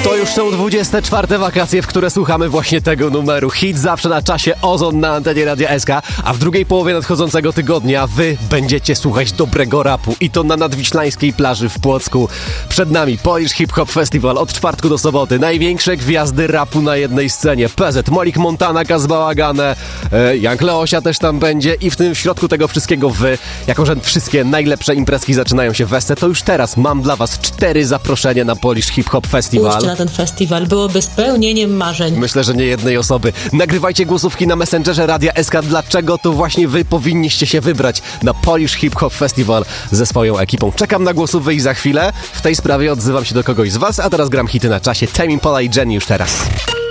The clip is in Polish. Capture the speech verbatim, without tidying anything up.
To już są dwudzieste czwarte wakacje, w które słuchamy właśnie tego numeru. Hit zawsze na czasie, Ozon na antenie Radia S K, a w drugiej połowie nadchodzącego tygodnia wy będziecie słuchać dobrego rapu i to na nadwiślańskiej plaży w Płocku. Przed nami Polish Hip Hop Festival od czwartku do soboty. Największe gwiazdy rapu na jednej scenie. P Z, Molik Montana, Kaz Bałagane, e, Young Leosia też tam będzie i w tym w środku tego wszystkiego wy, jako że wszystkie najlepsze imprezki zaczynają się w Esce, to już teraz mam dla was cztery zaproszenia na Polish Hip Hop Festival. Pójście na ten festiwal byłoby spełnieniem marzeń. Myślę, że nie jednej osoby. Nagrywajcie głosówki na Messengerze Radia S K, dlaczego to właśnie wy powinniście się wybrać na Polish Hip Hop Festival ze swoją ekipą. Czekam na głosy i za chwilę w tej sprawie odzywam się do kogoś z was, a teraz gram hity na czasie. Tame Impala i Jenny już teraz.